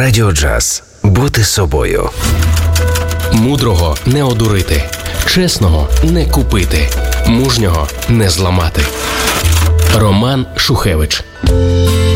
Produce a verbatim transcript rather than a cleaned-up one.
Радіо Джаз. Бути собою. Мудрого не одурити. Чесного не купити. Мужнього не зламати. Роман Шухевич.